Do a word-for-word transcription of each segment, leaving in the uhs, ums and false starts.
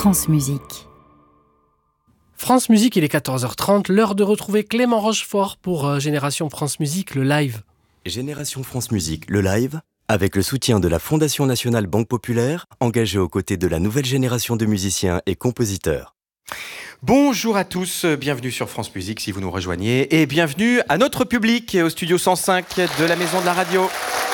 France Musique. France Musique, il est quatorze heures trente, l'heure de retrouver Clément Rochefort pour euh, Génération France Musique, le live. Génération France Musique, le live, avec le soutien de la Fondation Nationale Banque Populaire, engagée aux côtés de la nouvelle génération de musiciens et compositeurs. Bonjour à tous, bienvenue sur France Musique si vous nous rejoignez et bienvenue à notre public au studio cent cinq de la Maison de la Radio.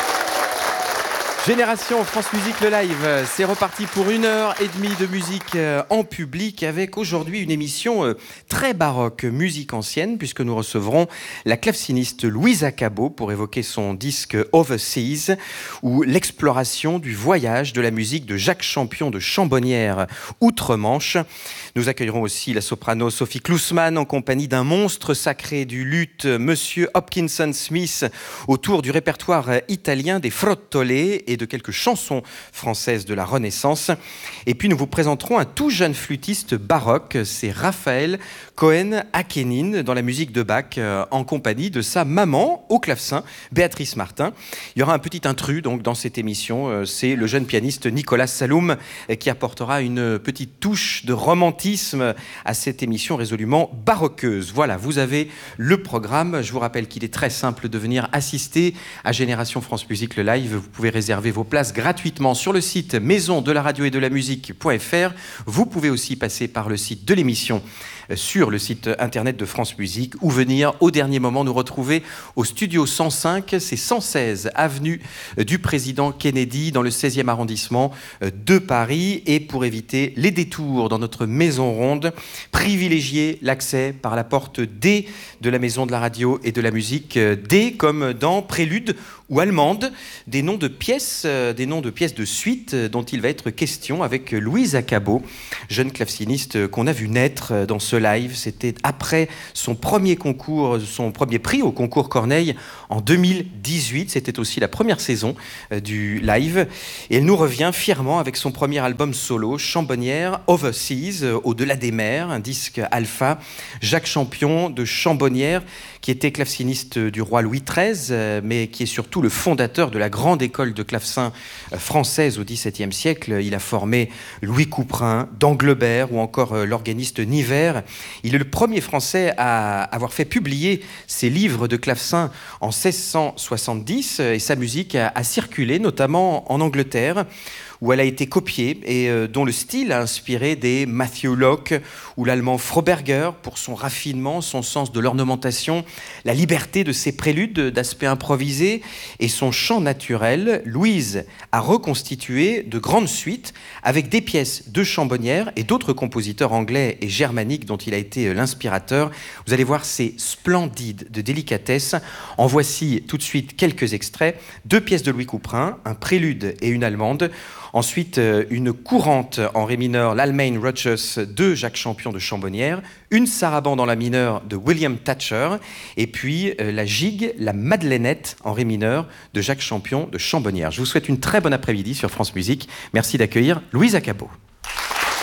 Génération France Musique le live, c'est reparti pour une heure et demie de musique en public avec aujourd'hui une émission très baroque, musique ancienne, puisque nous recevrons la claveciniste Louise Cabot pour évoquer son disque Overseas, ou l'exploration du voyage de la musique de Jacques Champion de Chambonnières outre-Manche. Nous accueillerons aussi la soprano Sophie Klusman en compagnie d'un monstre sacré du luth, Monsieur Hopkinson Smith, autour du répertoire italien des frottolè et de quelques chansons françaises de la Renaissance. Et puis nous vous présenterons un tout jeune flûtiste baroque, c'est Raphaël Cohen-Akenin dans la musique de Bach, euh, en compagnie de sa maman au clavecin, Béatrice Martin. Il y aura un petit intrus donc dans cette émission, euh, c'est le jeune pianiste Nicolas Saloum euh, qui apportera une petite touche de romantisme à cette émission résolument baroqueuse. Voilà, vous avez le programme. Je vous rappelle qu'il est très simple de venir assister à Génération France Musique le live. Vous pouvez réserver vos places gratuitement sur le site maison de la radio et de la musique point f r. Vous pouvez aussi passer par le site de l'émission sur le site internet de France Musique ou venir au dernier moment nous retrouver au studio cent cinq, c'est cent seize avenue du Président Kennedy dans le seizième arrondissement de Paris. Et pour éviter les détours dans notre maison ronde, privilégiez l'accès par la porte D de la Maison de la Radio et de la Musique, D comme dans Prélude ou Allemande, des noms de pièces, des noms de pièces de suite dont il va être question avec Louise Cabot, jeune claveciniste qu'on a vu naître dans ce live. C'était après son premier concours, son premier prix au concours Corneille en deux mille dix-huit. C'était aussi la première saison du live. Et elle nous revient fièrement avec son premier album solo, Chambonnières Overseas, Au-delà des mers, un disque alpha. Jacques Champion de Chambonnières, qui était claveciniste du roi Louis treize, mais qui est surtout le fondateur de la grande école de clavecin française au dix-septième siècle. Il a formé Louis Couperin, d'Anglebert ou encore l'organiste Niver. Il est le premier Français à avoir fait publier ses livres de clavecin en seize cent soixante-dix et sa musique a, a circulé notamment en Angleterre, où elle a été copiée et euh, dont le style a inspiré des Matthew Locke ou l'allemand Froberger pour son raffinement, son sens de l'ornementation, la liberté de ses préludes d'aspect improvisé et son chant naturel. Louise a reconstitué de grandes suites avec des pièces de Chambonnières et d'autres compositeurs anglais et germaniques dont il a été l'inspirateur. Vous allez voir, c'est splendide de délicatesse. En voici tout de suite quelques extraits. Deux pièces de Louis Couperin, un prélude et une allemande. Ensuite, une courante en ré mineur, l'Allemagne Rogers de Jacques Champion de Chambonnières, une sarabande en la mineure de William Thatcher, et puis la gigue, la Madeleinette en ré mineur de Jacques Champion de Chambonnières. Je vous souhaite une très bonne après-midi sur France Musique. Merci d'accueillir Louise Cabot.